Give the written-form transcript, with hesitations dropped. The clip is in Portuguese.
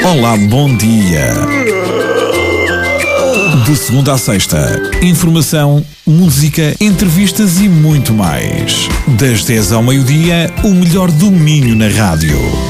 Olá, bom dia. De segunda à sexta, informação, música, entrevistas e muito mais. Das 10 ao meio-dia, o melhor do Minho na rádio.